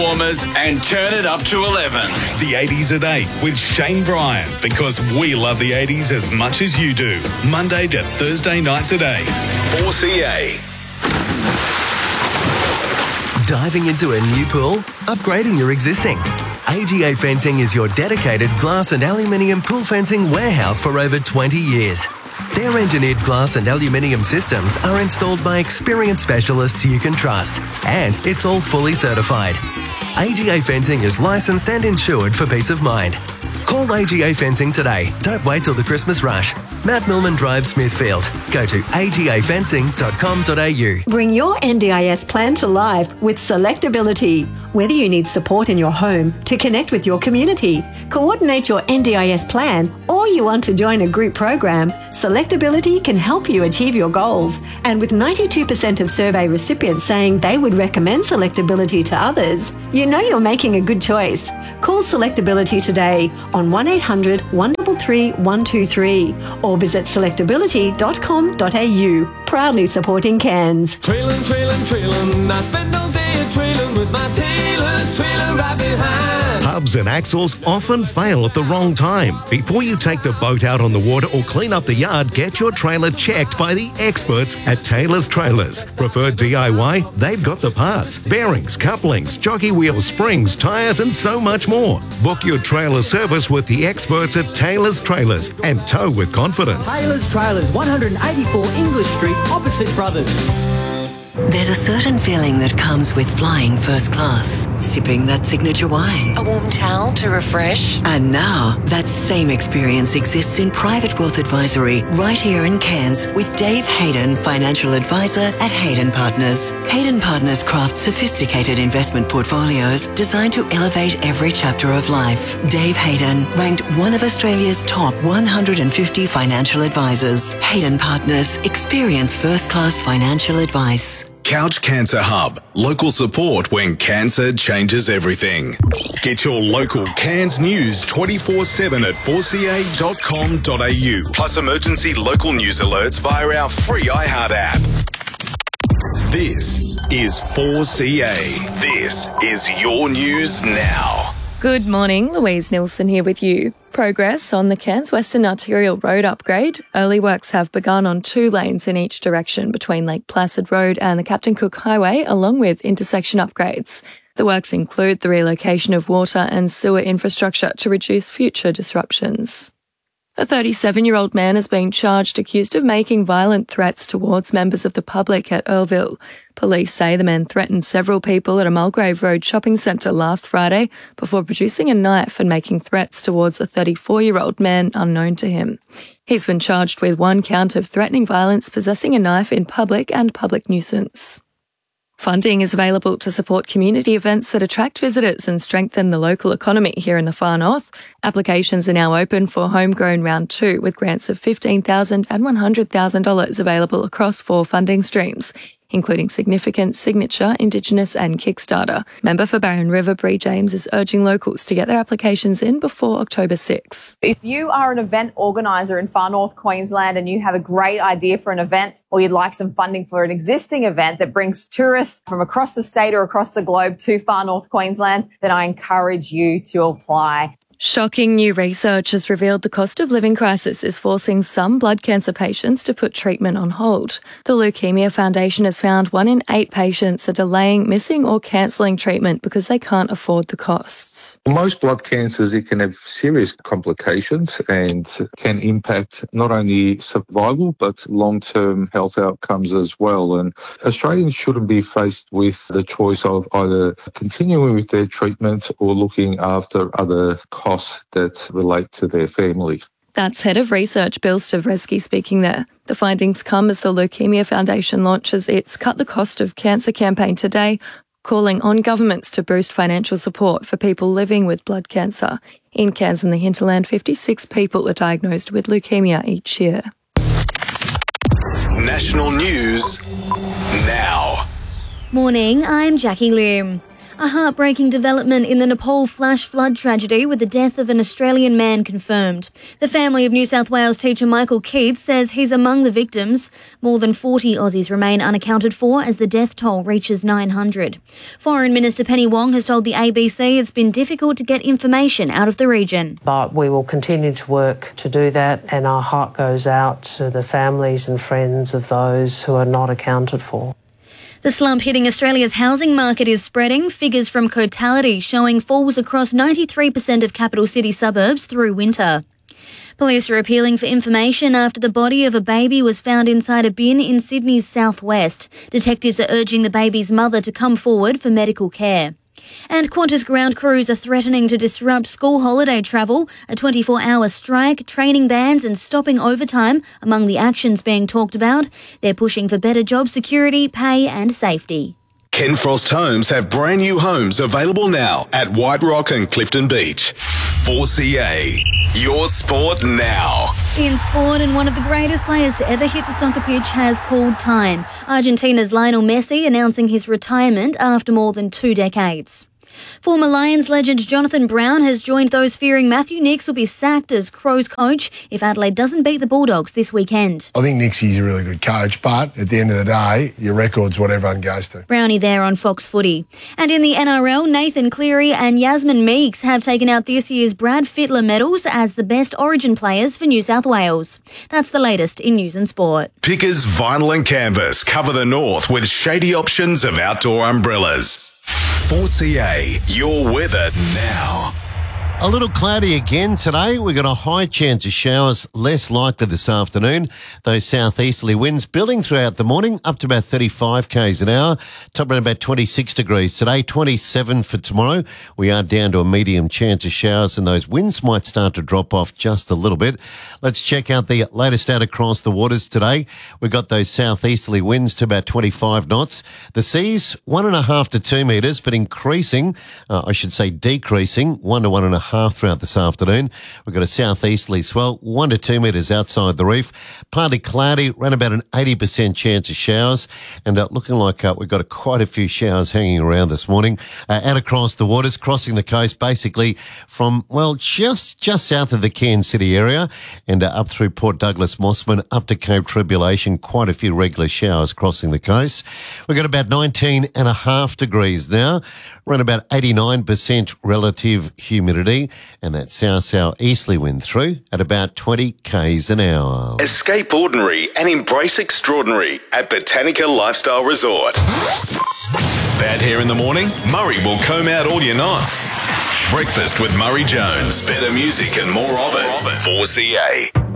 Warmers and turn it up to 11. The 80s at 8 with Shane Bryan, because we love the 80s as much as you do. Monday to Thursday nights at 8. 4CA. Diving into a new pool? Upgrading your existing? AGA Fencing is your dedicated glass and aluminium pool fencing warehouse for over 20 years. Their engineered glass and aluminium systems are installed by experienced specialists you can trust, and it's all fully certified. AGA Fencing is licensed and insured for peace of mind. Call AGA Fencing today. Don't wait till the Christmas rush. Matt Millman Drive, Smithfield. Go to agafencing.com.au. Bring your NDIS plan to life with Selectability. Whether you need support in your home to connect with your community, coordinate your NDIS plan, or you want to join a group program, Selectability can help you achieve your goals. And with 92% of survey recipients saying they would recommend Selectability to others, you know you're making a good choice. Call Selectability today on 1800 133 123 or visit selectability.com.au. Proudly supporting Cairns. Trailin', trailin', trailin', I spend all day trailin' with my tailors, trailing right behind. Hubs and axles often fail at the wrong time. Before you take the boat out on the water or clean up the yard, get your trailer checked by the experts at Taylor's Trailers. Preferred DIY? They've got the parts, bearings, couplings, jockey wheels, springs, tyres and so much more. Book your trailer service with the experts at Taylor's Trailers and tow with confidence. Taylor's Trailers, 184 English Street, opposite Brothers. There's a certain feeling that comes with flying first class, sipping that signature wine, a warm towel to refresh. And now, that same experience exists in private wealth advisory right here in Cairns with Dave Hayden, financial advisor at Hayden Partners. Hayden Partners crafts sophisticated investment portfolios designed to elevate every chapter of life. Dave Hayden, ranked one of Australia's top 150 financial advisors. Hayden Partners, experience first-class financial advice. Couch Cancer Hub. Local support when cancer changes everything. Get your local Cairns news 24/7 at 4ca.com.au. Plus emergency local news alerts via our free iHeart app. This is 4CA. This is your news now. Good morning, Louise Nilsson here with you. Progress on the Cairns Western Arterial Road upgrade. Early works have begun on 2 lanes in each direction between Lake Placid Road and the Captain Cook Highway, along with intersection upgrades. The works include the relocation of water and sewer infrastructure to reduce future disruptions. A 37-year-old man is being charged accused of making violent threats towards members of the public at Earlville. Police say the man threatened several people at a Mulgrave Road shopping centre last Friday before producing a knife and making threats towards a 34-year-old man unknown to him. He's been charged with 1 count of threatening violence, possessing a knife in public and public nuisance. Funding is available to support community events that attract visitors and strengthen the local economy here in the far north. Applications are now open for Homegrown Round 2 with grants of $15,000 and $100,000 available across 4 funding streams, including Significant, Signature, Indigenous and Kickstarter. Member for Barron River, Bree James, is urging locals to get their applications in before October 6. If you are an event organiser in Far North Queensland and you have a great idea for an event, or you'd like some funding for an existing event that brings tourists from across the state or across the globe to Far North Queensland, then I encourage you to apply. Shocking new research has revealed the cost of living crisis is forcing some blood cancer patients to put treatment on hold. The Leukemia Foundation has found 1 in 8 patients are delaying, missing or cancelling treatment because they can't afford the costs. For most blood cancers, it can have serious complications and can impact not only survival but long-term health outcomes as well. And Australians shouldn't be faced with the choice of either continuing with their treatment or looking after other costs that relate to their family. That's Head of Research Bill Stavreski speaking there. The findings come as the Leukemia Foundation launches its Cut the Cost of Cancer campaign today, calling on governments to boost financial support for people living with blood cancer. In Cairns and the hinterland, 56 people are diagnosed with leukemia each year. National news now. Morning, I'm Jackie Lim. A heartbreaking development in the Nepal flash flood tragedy with the death of an Australian man confirmed. The family of New South Wales teacher Michael Keats says he's among the victims. More than 40 Aussies remain unaccounted for as the death toll reaches 900. Foreign Minister Penny Wong has told the ABC it's been difficult to get information out of the region. But we will continue to work to do that, and our heart goes out to the families and friends of those who are not accounted for. The slump hitting Australia's housing market is spreading. Figures from Cotality showing falls across 93% of capital city suburbs through winter. Police are appealing for information after the body of a baby was found inside a bin in Sydney's southwest. Detectives are urging the baby's mother to come forward for medical care. And Qantas ground crews are threatening to disrupt school holiday travel. A 24-hour strike, training bans and stopping overtime among the actions being talked about. They're pushing for better job security, pay and safety. Ken Frost Homes have brand new homes available now at White Rock and Clifton Beach. 4CA, your sport now. In sport, and one of the greatest players to ever hit the soccer pitch has called time. Argentina's Lionel Messi announcing his retirement after more than 2 decades. Former Lions legend Jonathan Brown has joined those fearing Matthew Nicks will be sacked as Crows coach if Adelaide doesn't beat the Bulldogs this weekend. I think Nicksy's a really good coach, but at the end of the day, your record's what everyone goes to. Brownie there on Fox Footy. And in the NRL, Nathan Cleary and Yasmin Meeks have taken out this year's Brad Fittler medals as the best Origin players for New South Wales. That's the latest in news and sport. Pickers Vinyl and Canvas cover the north with shady options of outdoor umbrellas. 4CA, your weather now. A little cloudy again today. We've got a high chance of showers, less likely this afternoon. Those southeasterly winds building throughout the morning, up to about 35 k's an hour. Top around about 26 degrees today, 27 for tomorrow. We are down to a medium chance of showers, and those winds might start to drop off just a little bit. Let's check out the latest out across the waters today. We've got those southeasterly winds to about 25 knots. The seas, 1.5 to 2 metres, but increasing, decreasing, 1 to 1.5 throughout this afternoon. We've got a southeasterly swell, 1 to 2 metres outside the reef. Partly cloudy, around about an 80% chance of showers, and looking like we've got quite a few showers hanging around this morning. Out across the waters, crossing the coast, basically from, just south of the Cairns City area and up through Port Douglas, Mossman, up to Cape Tribulation. Quite a few regular showers crossing the coast. We've got about 19.5 degrees now, around about 89% relative humidity, and that south-southeasterly wind through at about 20 k's an hour. Escape ordinary and embrace extraordinary at Botanica Lifestyle Resort. Bad hair in the morning? Murray will comb out all your knots. Breakfast with Murray Jones. Better music and more of it. 4CA.